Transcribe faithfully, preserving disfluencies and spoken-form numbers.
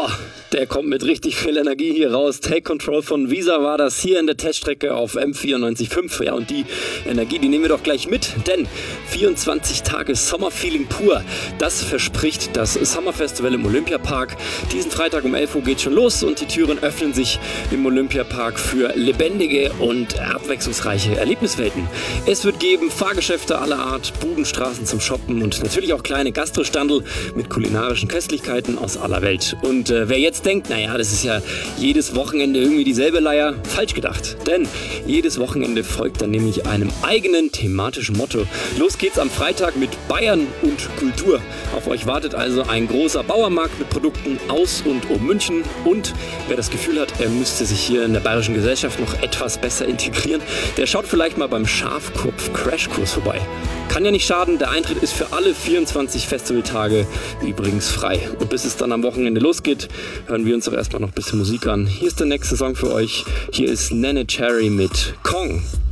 Boah, der kommt mit richtig viel Energie hier raus. Take Control von Visa war das hier in der Teststrecke auf M vierundneunzig Komma fünf. Ja, und die Energie, die nehmen wir doch gleich mit, denn vierundzwanzig Tage Sommerfeeling pur, das verspricht das Summer Festival im Olympiapark. Diesen Freitag um elf Uhr geht schon los und die Türen öffnen sich im Olympiapark für lebendige und abwechslungsreiche Erlebniswelten. Es wird geben Fahrgeschäfte aller Art, Budenstraßen zum Shoppen und natürlich auch kleine Gastrostandel mit kulinarischen Köstlichkeiten aus aller Welt. Und äh, wer jetzt denkt, naja, das ist ja jedes Wochenende irgendwie dieselbe Leier, falsch gedacht. Denn jedes Wochenende folgt dann nämlich einem eigenen thematischen Motto. Los geht's am Freitag mit Bayern und Kultur. Auf euch wartet also ein großer Bauernmarkt mit Produkten aus und um München. Und wer das Gefühl hat, er müsste sich hier in der bayerischen Gesellschaft noch etwas besser integrieren, der schaut vielleicht mal beim Schafkopf-Crashkurs vorbei. Kann ja nicht schaden, der Eintritt ist für alle vierundzwanzig Festivaltage übrigens frei. Und bis es dann am Wochenende losgeht, hören wir uns doch erstmal noch ein bisschen Musik an. Hier ist der nächste Song für euch. Hier ist Nene Cherry mit Kong.